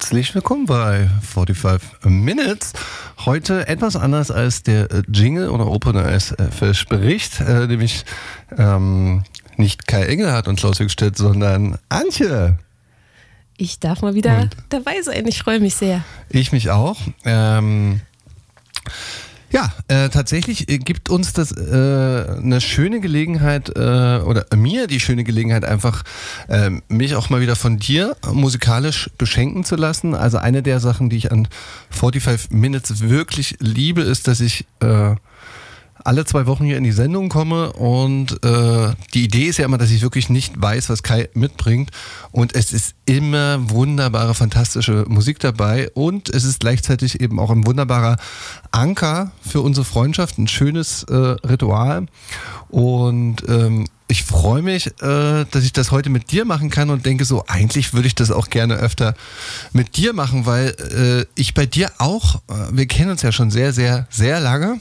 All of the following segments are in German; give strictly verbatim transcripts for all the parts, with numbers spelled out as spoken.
Herzlich willkommen bei fünfundvierzig Minutes. Heute etwas anders als der Jingle oder Opener es verspricht, äh, nämlich ähm, nicht Kai Engelhardt und Klaus Höchstedt, sondern Antje. Ich darf mal wieder Und dabei sein, ich freue mich sehr. Ich mich auch. Ähm, ja, äh, tatsächlich gibt uns das äh, eine schöne Gelegenheit äh, oder mir die schöne Gelegenheit einfach äh, mich auch mal wieder von dir musikalisch beschenken zu lassen. Also eine der Sachen, die ich an fünfundvierzig Minutes wirklich liebe, ist, dass ich äh, alle zwei Wochen hier in die Sendung komme und äh, die Idee ist ja immer, dass ich wirklich nicht weiß, was Kai mitbringt und es ist immer wunderbare, fantastische Musik dabei und es ist gleichzeitig eben auch ein wunderbarer Anker für unsere Freundschaft, ein schönes äh, Ritual und ähm, ich freue mich, äh, dass ich das heute mit dir machen kann und denke so, eigentlich würde ich das auch gerne öfter mit dir machen, weil äh, ich bei dir auch, äh, wir kennen uns ja schon sehr, sehr, sehr lange.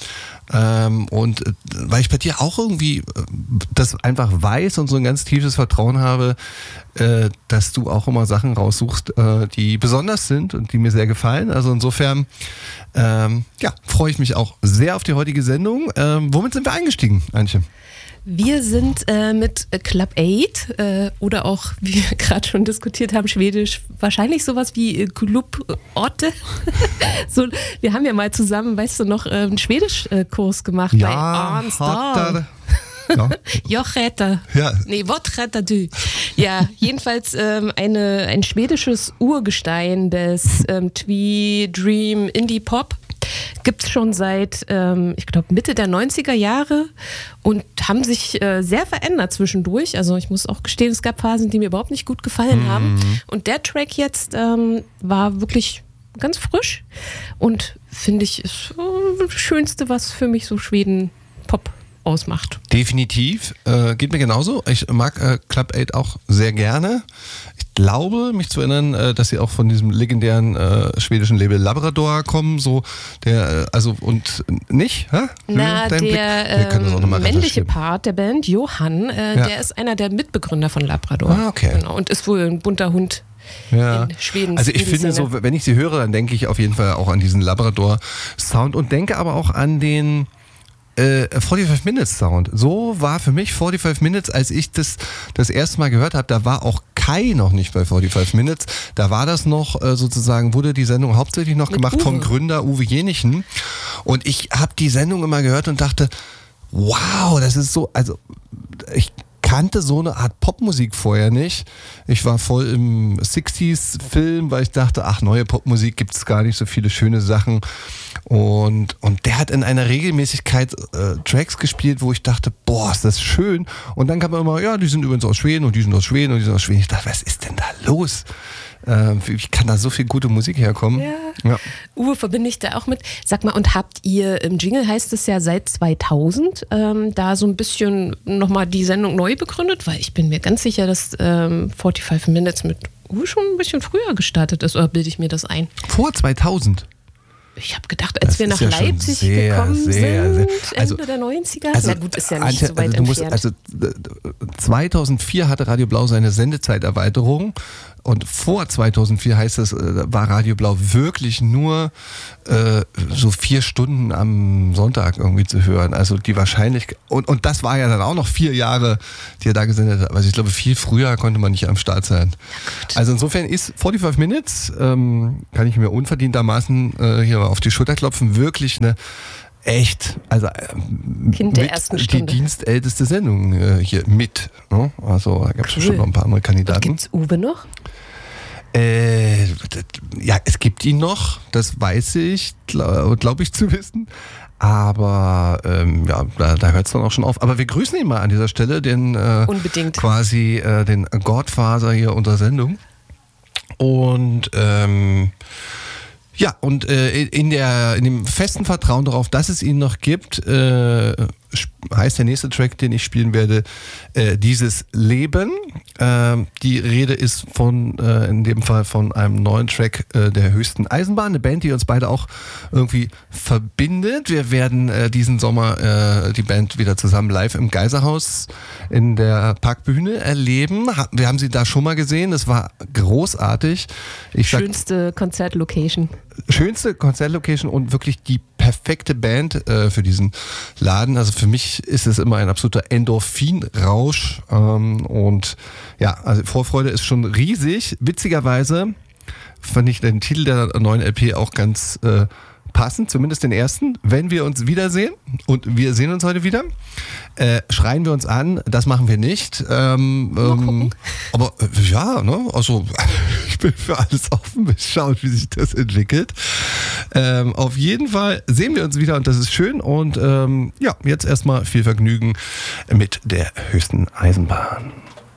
Ähm, und äh, weil ich bei dir auch irgendwie äh, das einfach weiß und so ein ganz tiefes Vertrauen habe, äh, dass du auch immer Sachen raussuchst, äh, die besonders sind und die mir sehr gefallen. Also insofern ähm, ja, freue ich mich auch sehr auf die heutige Sendung. Ähm, womit sind wir eingestiegen, Antje? Wir sind äh, mit Club acht äh, oder auch, wie wir gerade schon diskutiert haben, Schwedisch, wahrscheinlich sowas wie äh, Club Orte. so, wir haben ja mal zusammen, weißt du noch, äh, einen Schwedischkurs gemacht Ja, bei Arnsdal. Ja. Jochrätter. Ja. Nee, Worträtter du. Ja, jedenfalls ähm, eine, ein schwedisches Urgestein des ähm, Twee, Dream, Indie Pop. Gibt es schon seit, ähm, ich glaube, Mitte der neunziger Jahre und haben sich äh, sehr verändert zwischendurch. Also ich muss auch gestehen, es gab Phasen, die mir überhaupt nicht gut gefallen Mhm. haben. Und der Track jetzt ähm, war wirklich ganz frisch und finde ich, ist so das Schönste, was für mich so Schweden-Pop ausmacht. Definitiv, äh, geht mir genauso. Ich mag äh, Club acht auch sehr gerne. Ich glaube, mich zu erinnern, äh, dass sie auch von diesem legendären äh, schwedischen Label Labrador kommen, so der, äh, also und nicht, hä? Na, Dein Blick? der Wir können das auch noch mal ähm, männliche recherchieren. Part der Band, Johann, äh, Ja. der ist einer der Mitbegründer von Labrador. Ah, okay. Genau, und ist wohl ein bunter Hund. Ja. In Schweden. Also ich finde so, wenn ich sie höre, dann denke ich auf jeden Fall auch an diesen Labrador-Sound und denke aber auch an den Äh, fünfundvierzig Minutes Sound. So war für mich fünfundvierzig Minutes, als ich das das erste Mal gehört habe, da war auch Kai noch nicht bei fünfundvierzig Minutes. Da war das noch äh, sozusagen, wurde die Sendung hauptsächlich noch Mit gemacht Uwe. vom Gründer Uwe Jenichen. Und ich habe die Sendung immer gehört und dachte, wow, das ist so, also ich kannte so eine Art Popmusik vorher nicht. Ich war voll im sechziger-Film, weil ich dachte, ach, neue Popmusik gibt es gar nicht, so viele schöne Sachen. Und, und der hat in einer Regelmäßigkeit äh, Tracks gespielt, wo ich dachte, boah, ist das schön. Und dann kam immer, ja, die sind übrigens aus Schweden und die sind aus Schweden und die sind aus Schweden. Ich dachte, was ist denn da los? Äh, wie kann da so viel gute Musik herkommen? Ja. Ja. Uwe verbinde ich da auch mit. Sag mal, und habt ihr, im Jingle heißt es ja seit zweitausend, ähm, da so ein bisschen nochmal die Sendung neu begründet? Weil ich bin mir ganz sicher, dass ähm, fünfundvierzig Minutes mit Uwe schon ein bisschen früher gestartet ist. Oder bilde ich mir das ein? Vor zweitausend? Ich habe gedacht, als Das wir ist nach ja schon Leipzig sehr, gekommen sehr, sind, sehr- also- Ende der neunziger. Also, Na gut, ist ja nicht Antje, so weit also du musst, entfernt. also äh, zweitausendvier hatte Radio Blau seine Sendezeiterweiterung und vor zweitausendvier heißt es, äh, war Radio Blau wirklich nur äh, so vier Stunden am Sonntag irgendwie zu hören. Also die Wahrscheinlichkeit, und, und das war ja dann auch noch vier Jahre, die er da gesendet hat. Also ich glaube, viel früher konnte man nicht am Start sein. Also insofern ist fünfundvierzig Minutes, ähm, kann ich mir unverdientermaßen äh, hier auf die Schulter klopfen, wirklich eine echt, also ähm, Kind der mit ersten die Stunde. dienstälteste Sendung äh, hier mit. Ne? Also da gab es Cool. schon noch ein paar andere Und Kandidaten. gibt's Uwe noch? Äh, das, ja, es gibt ihn noch, das weiß ich, glaube glaub ich zu wissen. Aber ähm, ja, da, da hört es dann auch schon auf. Aber wir grüßen ihn mal an dieser Stelle, den äh, Unbedingt. quasi äh, den Godfather hier unserer Sendung. Und ähm, ja, und äh, in, der, in dem festen Vertrauen darauf, dass es ihn noch gibt, äh, heißt der nächste Track, den ich spielen werde, äh, Dieses Leben. Ähm, die Rede ist von, äh, in dem Fall von einem neuen Track äh, der Höchsten Eisenbahn, eine Band, die uns beide auch irgendwie verbindet. Wir werden äh, diesen Sommer äh, die Band wieder zusammen live im Geiserhaus in der Parkbühne erleben. Wir haben sie da schon mal gesehen, es war großartig. Ich sag, schönste Konzertlocation. Schönste Konzertlocation und wirklich die perfekte Band äh, für diesen Laden. Also für mich ist es immer ein absoluter Endorphinrausch. Ähm, und ja, also Vorfreude ist schon riesig. Witzigerweise fand ich den Titel der neuen L P auch ganz äh, passend, zumindest den ersten. Wenn wir uns wiedersehen, und wir sehen uns heute wieder, äh, schreien wir uns an, das machen wir nicht. Ähm, ähm, aber äh, ja, ne, also ich bin für alles offen, wir schauen, wie sich das entwickelt. Ähm, auf jeden Fall sehen wir uns wieder und das ist schön und ähm, ja, jetzt erstmal viel Vergnügen mit der Höchsten Eisenbahn.